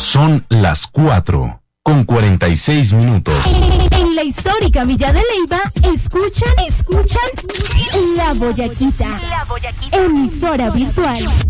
Son las 4:46. En la histórica Villa de Leyva, escuchan La Boyaquita, emisora virtual.